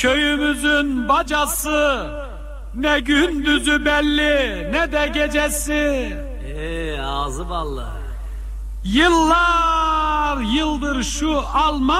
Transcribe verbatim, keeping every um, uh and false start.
Köyümüzün bacası, ne gündüzü belli ne de gecesi. Ee, ağzı ballı. Yıllar yıldır şu Alman